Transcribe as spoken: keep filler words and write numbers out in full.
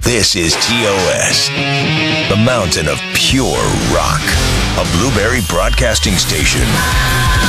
This is T O S, the mountain of pure rock, a Blueberry Broadcasting Station.